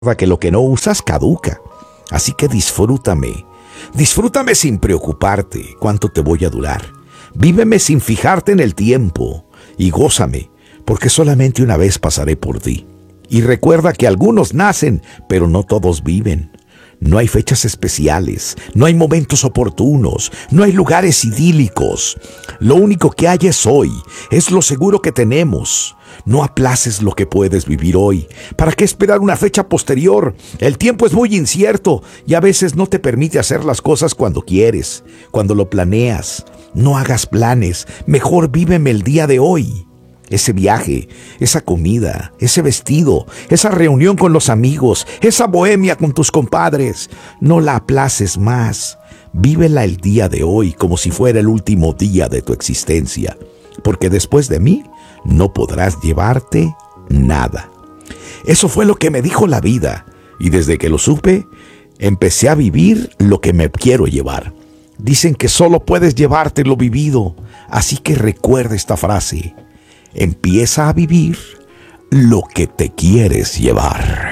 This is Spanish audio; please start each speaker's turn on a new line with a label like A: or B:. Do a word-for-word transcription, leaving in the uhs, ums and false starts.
A: que lo que no usas caduca. Así que disfrútame. Disfrútame sin preocuparte cuánto te voy a durar. Víveme sin fijarte en el tiempo y gózame, porque solamente una vez pasaré por ti. Y recuerda que algunos nacen, pero no todos viven. No hay fechas especiales, no hay momentos oportunos, no hay lugares idílicos. Lo único que hay es hoy, es lo seguro que tenemos. No aplaces lo que puedes vivir hoy. ¿Para qué esperar una fecha posterior? El tiempo es muy incierto y a veces no te permite hacer las cosas cuando quieres, cuando lo planeas. No hagas planes, mejor víveme el día de hoy. Ese viaje, esa comida, ese vestido, esa reunión con los amigos, esa bohemia con tus compadres, no la aplaces más. Vívela el día de hoy como si fuera el último día de tu existencia, porque después de mí no podrás llevarte nada. Eso fue lo que me dijo la vida, y desde que lo supe, empecé a vivir lo que me quiero llevar. Dicen que solo puedes llevarte lo vivido, así que recuerda esta frase. Empieza a vivir lo que te quieres llevar.